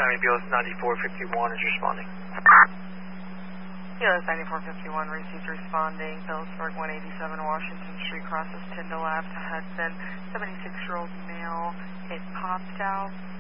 County BLS 9451 is responding. BLS 9451 received responding. Phillipsburg 187 Washington Street crosses 10 to left. Hudson, 76-year-old male. It popped out